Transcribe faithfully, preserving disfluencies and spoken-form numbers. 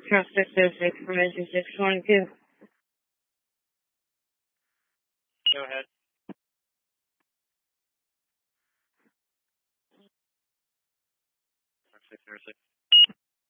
Truck six oh six from engine six twenty-two. Go ahead. Truck six oh six.